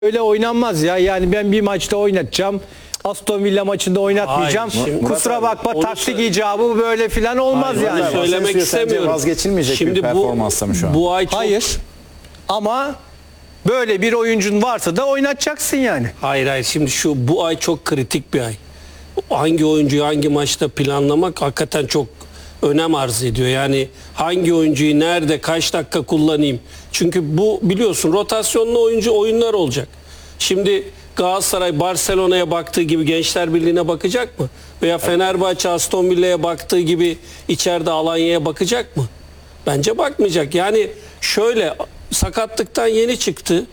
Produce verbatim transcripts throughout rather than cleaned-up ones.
Öyle oynanmaz ya. Yani ben bir maçta oynatacağım. Aston Villa maçında oynatmayacağım. Hayır, şimdi Kusura Murat abi, bakma taktik icabı böyle filan olmaz Hayır, yani. onu söylemek Asensio sence istemiyorum. vazgeçilmeyecek Şimdi bir performansta mı şu an? Bu ay çok... Hayır. Ama böyle bir oyuncun varsa da oynatacaksın yani. Hayır hayır şimdi şu bu ay çok kritik bir ay. Hangi oyuncuyu hangi maçta planlamak hakikaten çok önem arz ediyor. Yani hangi oyuncuyu nerede kaç dakika kullanayım. Çünkü bu biliyorsun rotasyonlu oyuncu oyunlar olacak. Şimdi Galatasaray Barcelona'ya baktığı gibi Gençler Birliği'ne bakacak mı? Veya Fenerbahçe Aston Villa'ya baktığı gibi içeride Alanya'ya bakacak mı? Bence bakmayacak. Yani şöyle sakatlıktan yeni çıktı.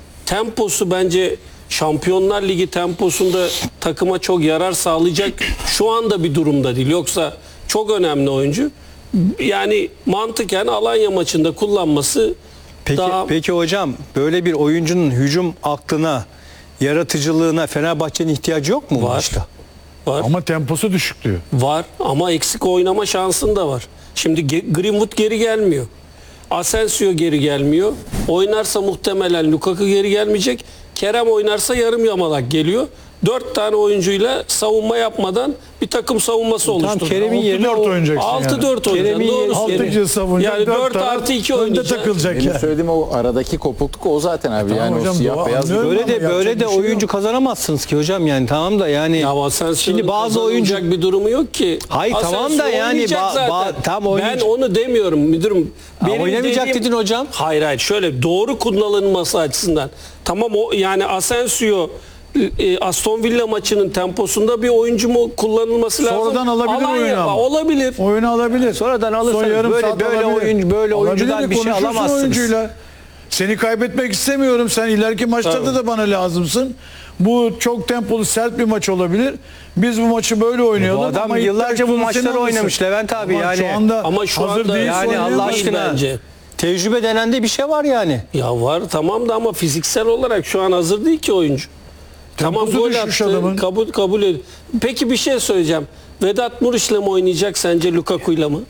Temposu bence Şampiyonlar Ligi temposunda takıma çok yarar sağlayacak şu anda bir durumda değil. Yoksa çok önemli oyuncu. Yani mantıken Alanya maçında kullanması Peki, daha... peki hocam böyle bir oyuncunun hücum aklına, yaratıcılığına Fenerbahçe'nin ihtiyacı yok mu bu Var. maçta? Var. Ama temposu düşük diyor. Var ama eksik oynama şansın da var. Şimdi Ge- Greenwood geri gelmiyor. Asensio geri gelmiyor. Oynarsa muhtemelen Lukaku geri gelmeyecek. Kerem oynarsa yarım yamalak geliyor. Dört tane oyuncuyla savunma yapmadan bir takım savunması oluşturdu. Kerem'in altı yerine dört o- oynayacaksın altı dört yani. oynayacaksın. Kerem'in Doğru yeri- söylüyorsun. altıncı savunacak, Yani dört dört taraf artı iki önde oynayacak. takılacak Benim yani. söylediğim o aradaki kopukluk o zaten abi. Tamam yani hocam, o siyah doğru, beyaz anlıyorum. Böyle de Ama böyle yapacak de bir şey yok. oyuncu kazanamazsınız ki hocam yani tamam da yani. Ya Asensio'nun şimdi bazı oyuncu kazanılacak bir durumu yok ki. Hayır, tamam da Asensio yani oynayacak ba- zaten. ba- tam oynayacak. Ben onu demiyorum müdürüm. Ha, Benim oynamayacak dediğim- dedin hocam. Hayır hayır şöyle doğru kullanılması açısından. Tamam o yani Asensio e, Aston Villa maçının temposunda bir oyuncu mu kullanılması lazım? Sonradan alabilir Alanya- oyunu ama. Olabilir. Oyunu alabilir. Sonradan alırsanız Son yarım böyle- saat böyle alabilir. oyuncu- böyle Alabilir oyuncudan de bir şey konuşursun alamazsınız. oyuncuyla. Seni kaybetmek istemiyorum. Sen ileriki maçlarda Tabii. da bana lazımsın. Bu çok tempolu sert bir maç olabilir. Biz bu maçı böyle oynayalım. Bu adam ama yıllarca ihtiyaç bu duyarsan maçları alırsın. oynamış Levent abi Ama yani. Şu anda Ama şu hazır anda- değilse Yani oynayamaz. Allah aşkına bence. tecrübe denen de bir şey var yani. Ya var tamam da ama fiziksel olarak şu an hazır değil ki oyuncu. Tamam Temposu gol düşmüş attı, adamın. kabul kabul ed. Peki bir şey söyleyeceğim. Vedat Muriç'le mi oynayacak sence Lukaku'yla mı?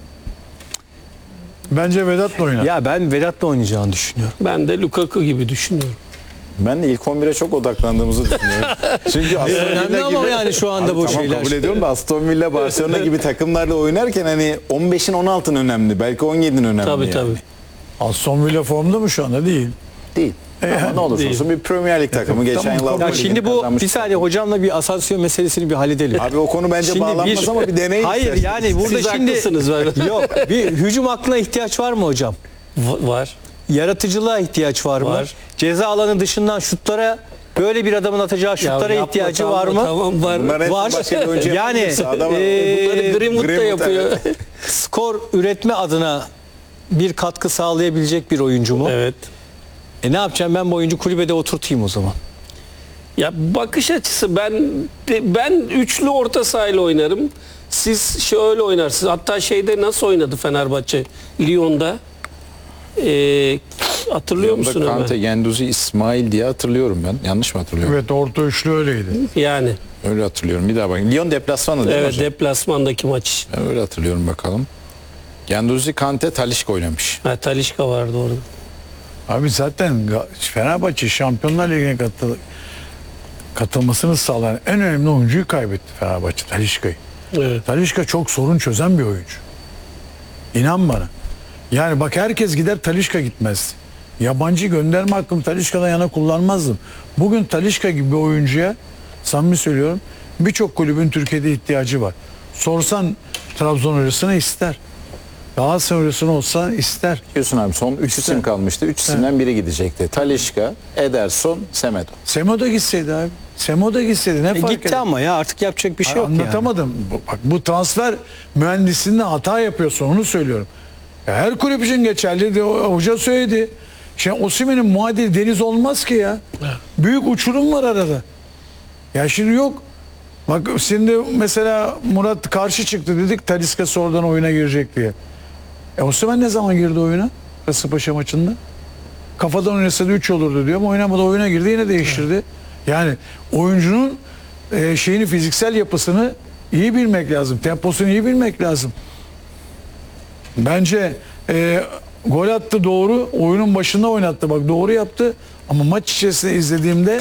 Bence Vedat'la oynar. Ya ben Vedat'la oynayacağını düşünüyorum. Ben de Lukaku gibi düşünüyorum. Ben de ilk on bire çok odaklandığımızı düşünüyorum. Çünkü Aston Önemli Villa ama gibi... yani şu anda Abi bu tamam, şeyler. kabul ediyorum da Aston Villa, Barcelona gibi takımlarla oynarken hani on beşin on altın önemli. Belki on yedinin önemli. Tabii yani. tabii. Aston Villa formda mı şu anda? Değil. Değil. Ama ne olursa olsun bir Premier Lig takımı. Geçen tamam, yıl Avrupa Ya Ligi'ni şimdi bu kazanmış. bir saniye hocamla bir asansör meselesini bir halledelim. Abi o konu bence Şimdi bağlanmaz ama bir deney Hayır isterseniz. yani burada Siz şimdi haklısınız böyle. yok bir hücum aklına ihtiyaç var mı hocam? Va- var. Yaratıcılığa ihtiyaç var mı? Var. Ceza alanı dışından şutlara böyle bir adamın atacağı Ya şutlara yapma, ihtiyacı tamam, var mı? Tamam var. Bunlar hep Var. başka bir oyuncu Yani, yapamıyor. Sahada var. e, Bunları Greenwood da Greenwood, yapıyor. evet. Skor üretme adına bir katkı sağlayabilecek bir oyuncu mu? Evet. E ne yapacağım ben bu oyuncu kulübede oturtayım o zaman. Ya bakış açısı ben ben üçlü orta sahayla oynarım. Siz şöyle oynarsınız. Hatta şeyde nasıl oynadı Fenerbahçe? Lyon'da. Ee, hatırlıyor Yanında musun Ömer? Kante, Genduzi, İsmail diye hatırlıyorum ben. Yanlış mı hatırlıyorum? Evet, orta üçlü öyleydi. Yani. Öyle hatırlıyorum. Bir daha bakayım. Lyon deplasmanı değil mi Evet hocam? deplasmandaki maç. Ben öyle hatırlıyorum bakalım. Genduzi, Kante, Talisca oynamış. Ha, Talisca vardı orada. Abi zaten Ga- Fenerbahçe Şampiyonlar Ligi'ne katıl katılmasını sağlayan en önemli oyuncuyu kaybetti Fenerbahçe, Talisca'yı. Evet. Talisca çok sorun çözen bir oyuncu. İnan bana. Yani bak herkes gider, Talisca gitmez. Yabancı gönderme hakkımı Talisca'dan yana kullanmazdım. Bugün Talisca gibi bir oyuncuya samimi söylüyorum birçok kulübün Türkiye'de ihtiyacı var. Sorsan Trabzon hocasına ister. Galatasaray hocasına olsa ister. Diyorsun abi son üç isim kalmıştı. üç isimden biri gidecekti. Talisca, Ederson, Semedo. Semo da gitseydi abi. Semo da gitseydi ne E fark gitti eder? ama ya artık yapacak bir şey yok yani. Anlatamadım. Bu- Bak bu transfer mühendisliğinde hata yapıyorsa onu söylüyorum. Ya her kulüp için geçerli de o- hoca söyledi. Şimdi Osimhen'in muadili Deniz olmaz ki ya. Büyük uçurum var arada. Ya şimdi yok. Bak şimdi mesela Murat karşı çıktı dedik Talisca sonradan oyuna girecek diye. E Osimhen ne zaman girdi oyuna? Kasımpaşa maçında. Kafadan oynasa da üç olurdu diyor ama oynamadı, oyuna girdi yine değiştirdi. Yani oyuncunun e, şeyini, fiziksel yapısını iyi bilmek lazım. Temposunu iyi bilmek lazım. Bence e, gol attı doğru. Oyunun başında oynattı. Bak doğru yaptı. Ama maç içerisinde izlediğimde